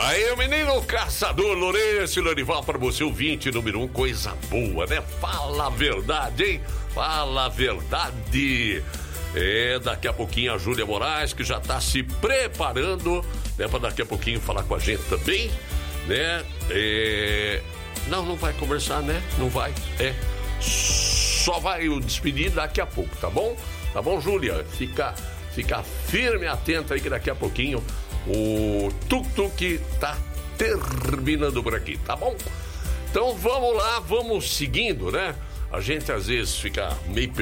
Aí, menino caçador Lourenço e Lorival, para você, o 20, número 1, coisa boa, né? Fala a verdade, hein? Fala a verdade. Daqui a pouquinho a Júlia Moraes, que já tá se preparando, né? Para daqui a pouquinho falar com a gente também, né? Não vai conversar, né? Não vai, só vai o despedir daqui a pouco, tá bom? Tá bom, Júlia? Fica firme e atenta aí que daqui a pouquinho o tuk-tuk tá terminando por aqui, tá bom? Então vamos lá, vamos seguindo, né? A gente às vezes fica meio